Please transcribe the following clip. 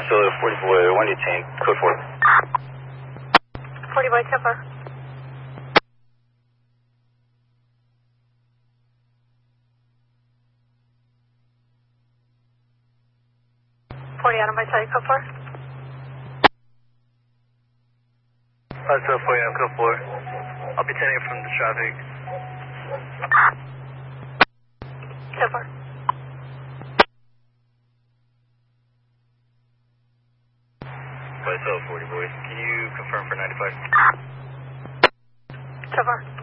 Solo 40 boy, 118, code 4. 40 boy, so far. 40 out on my side, code 4. So 40 on code 4. I'll be turning from the traffic. So far. So 40 boys, can you confirm for 95? So far.